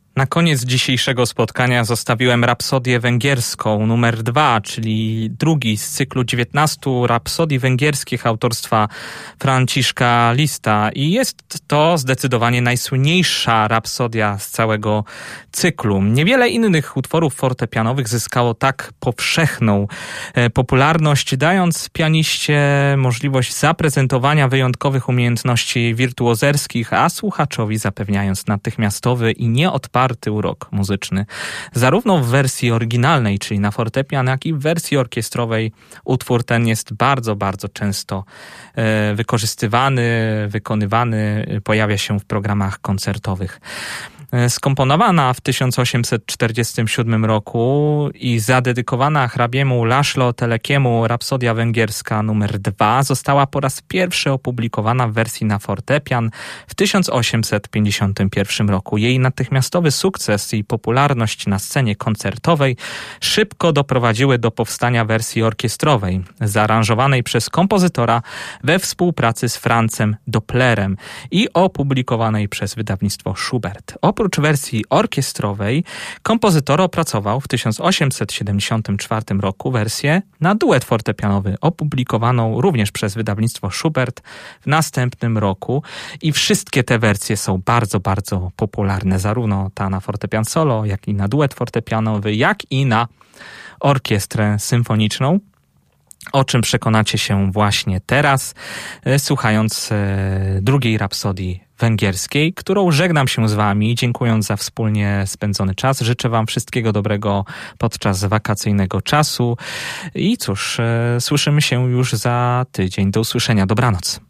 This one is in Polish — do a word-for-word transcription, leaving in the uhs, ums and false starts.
Na koniec dzisiejszego spotkania zostawiłem rapsodię węgierską numer dwa, czyli drugi z cyklu dziewiętnastu rapsodii węgierskich autorstwa Franciszka Liszta i jest to zdecydowanie najsłynniejsza rapsodia z całego cyklu. Niewiele innych utworów fortepianowych zyskało tak powszechną popularność, dając pianiście możliwość zaprezentowania wyjątkowych umiejętności wirtuozerskich, a słuchaczowi zapewniając natychmiastowy i nieodparty urok muzyczny. Zarówno w wersji oryginalnej, czyli na fortepian, jak i w wersji orkiestrowej utwór ten jest bardzo, bardzo często e, wykorzystywany, wykonywany, pojawia się w programach koncertowych. Skomponowana w tysiąc osiemset czterdziestym siódmym roku i zadedykowana hrabiemu László Telekiemu rapsodia węgierska numer dwa została po raz pierwszy opublikowana w wersji na fortepian w tysiąc osiemset pięćdziesiątym pierwszym roku. Jej natychmiastowy sukces i popularność na scenie koncertowej szybko doprowadziły do powstania wersji orkiestrowej, zaaranżowanej przez kompozytora we współpracy z Franzem Dopplerem i opublikowanej przez wydawnictwo Schubert. Oprócz wersji orkiestrowej kompozytor opracował w tysiąc osiemset siedemdziesiątym czwartym roku wersję na duet fortepianowy, opublikowaną również przez wydawnictwo Schubert w następnym roku i wszystkie te wersje są bardzo, bardzo popularne, zarówno ta na fortepian solo, jak i na duet fortepianowy, jak i na orkiestrę symfoniczną. O czym przekonacie się właśnie teraz, słuchając drugiej rapsodii węgierskiej, którą żegnam się z wami, dziękując za wspólnie spędzony czas. Życzę wam wszystkiego dobrego podczas wakacyjnego czasu i cóż, słyszymy się już za tydzień. Do usłyszenia. Dobranoc.